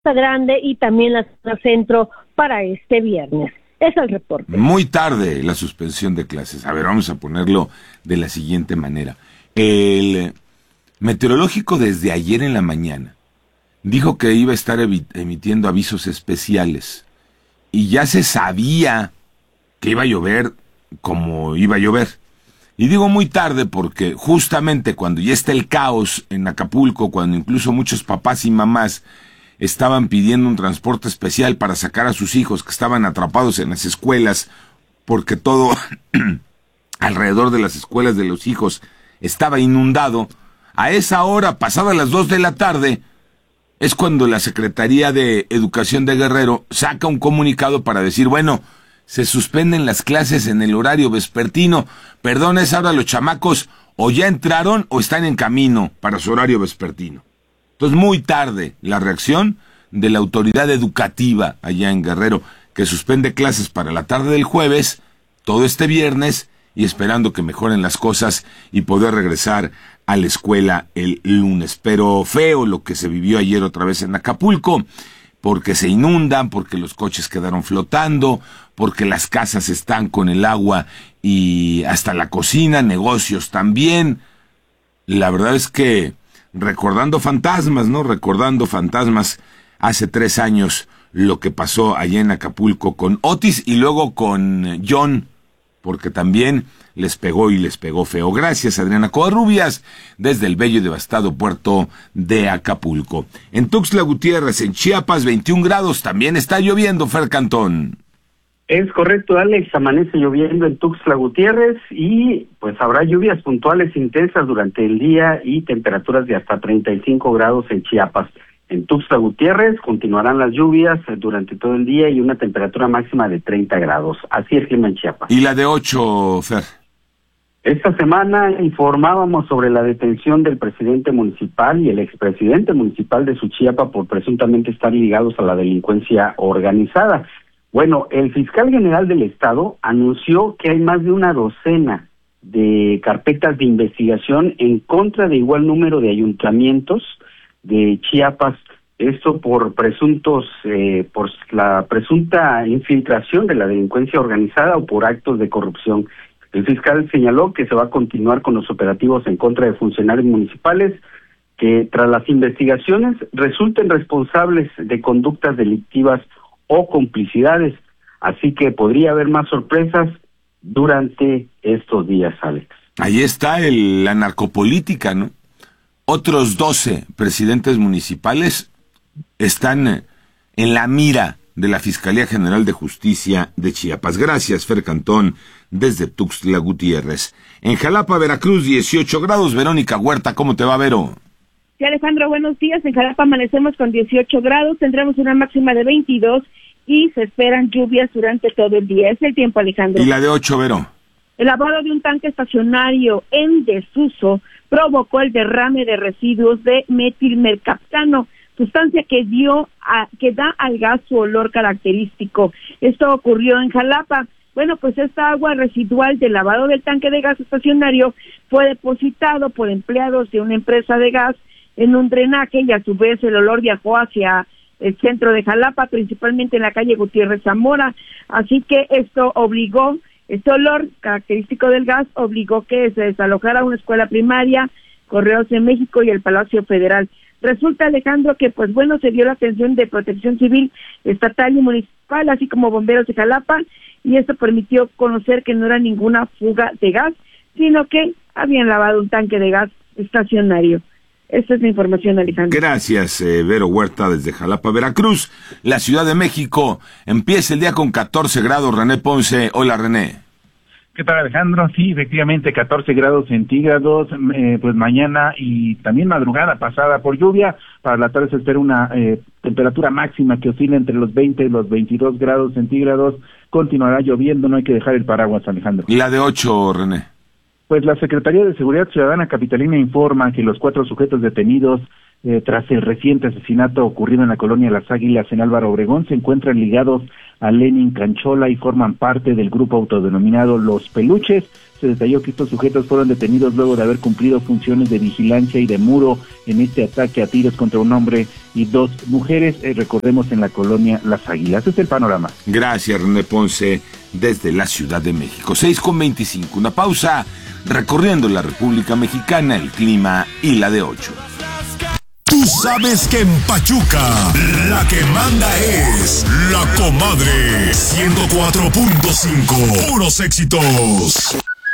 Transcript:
Grande y también la zona centro para este viernes. Es el reporte. Muy tarde la suspensión de clases. A ver, vamos a ponerlo de la siguiente manera. El meteorológico desde ayer en la mañana dijo que iba a estar emitiendo avisos especiales y ya se sabía que iba a llover como iba a llover. Y digo muy tarde porque justamente cuando ya está el caos en Acapulco, cuando incluso muchos papás y mamás estaban pidiendo un transporte especial para sacar a sus hijos que estaban atrapados en las escuelas, porque todo alrededor de las escuelas de los hijos estaba inundado, a esa hora, pasadas las 2 de la tarde, es cuando la Secretaría de Educación de Guerrero saca un comunicado para decir, bueno, se suspenden las clases en el horario vespertino, perdón, es ahora los chamacos o ya entraron o están en camino para su horario vespertino. Entonces, muy tarde la reacción de la autoridad educativa allá en Guerrero, que suspende clases para la tarde del jueves, todo este viernes, y esperando que mejoren las cosas y poder regresar a la escuela el lunes. Pero feo lo que se vivió ayer otra vez en Acapulco, porque se inundan, porque los coches quedaron flotando, porque las casas están con el agua y hasta la cocina, negocios también. La verdad es que recordando fantasmas, ¿no? Recordando fantasmas hace 3 años lo que pasó allá en Acapulco con Otis y luego con John, porque también les pegó y les pegó feo. Gracias, Adriana Covarrubias, desde el bello y devastado puerto de Acapulco. En Tuxtla Gutiérrez, en Chiapas, 21 grados, también está lloviendo, Fer Cantón. Es correcto, Alex, amanece lloviendo en Tuxtla Gutiérrez y pues habrá lluvias puntuales intensas durante el día y temperaturas de hasta 35 grados en Chiapas. En Tuxtla Gutiérrez continuarán las lluvias durante todo el día y una temperatura máxima de 30 grados. Así es el clima en Chiapas. ¿Y la de 8, Fer? Esta semana informábamos sobre la detención del presidente municipal y el expresidente municipal de Suchiapa por presuntamente estar ligados a la delincuencia organizada. Bueno, el fiscal general del estado anunció que hay más de una docena de carpetas de investigación en contra de igual número de ayuntamientos de Chiapas, esto por presuntos, por la presunta infiltración de la delincuencia organizada o por actos de corrupción. El fiscal señaló que se va a continuar con los operativos en contra de funcionarios municipales que tras las investigaciones resulten responsables de conductas delictivas o complicidades, así que podría haber más sorpresas durante estos días, Alex. Ahí está la narcopolítica, ¿no? Otros 12 presidentes municipales están en la mira de la Fiscalía General de Justicia de Chiapas. Gracias, Fer Cantón, desde Tuxtla Gutiérrez. En Jalapa, Veracruz, 18 grados. Verónica Huerta, ¿cómo te va, Vero? Sí, Alejandro, buenos días. En Jalapa amanecemos con 18 grados, tendremos una máxima de 22 y se esperan lluvias durante todo el día. Es el tiempo, Alejandro. ¿Y la de 8, Vero? El lavado de un tanque estacionario en desuso provocó el derrame de residuos de metilmercaptano, sustancia que da al gas su olor característico. Esto ocurrió en Jalapa. Bueno, pues esta agua residual del lavado del tanque de gas estacionario fue depositado por empleados de una empresa de gas en un drenaje y a su vez el olor viajó hacia el centro de Jalapa, principalmente en la calle Gutiérrez Zamora. Así que este olor característico del gas obligó que se desalojara una escuela primaria, Correos de México y el Palacio Federal. Resulta, Alejandro, que pues bueno, se dio la atención de Protección Civil estatal y municipal, así como bomberos de Jalapa, y esto permitió conocer que no era ninguna fuga de gas, sino que habían lavado un tanque de gas estacionario. Esta es la información, Alejandro. Gracias, Vero Huerta, desde Jalapa, Veracruz. La Ciudad de México empieza el día con 14 grados. René Ponce. Hola, René. ¿Qué tal, Alejandro? Sí, efectivamente, 14 grados centígrados, pues mañana y también madrugada pasada por lluvia. Para la tarde se espera una temperatura máxima que oscila entre los 20 y los 22 grados centígrados. Continuará lloviendo, no hay que dejar el paraguas, Alejandro. ¿Y la de 8, René? Pues la Secretaría de Seguridad Ciudadana capitalina informa que los 4 sujetos detenidos tras el reciente asesinato ocurrido en la colonia Las Águilas en Álvaro Obregón se encuentran ligados a Lenin Canchola y forman parte del grupo autodenominado Los Peluches. Se detalló que estos sujetos fueron detenidos luego de haber cumplido funciones de vigilancia y de muro en este ataque a tiros contra un hombre y 2 mujeres, recordemos en la colonia Las Águilas. Este es el panorama. Gracias, René Ponce, desde la Ciudad de México. 6:25, una pausa, recorriendo la República Mexicana, el clima y la de 8. Tú sabes que en Pachuca la que manda es La Comadre 104.5. Puros éxitos.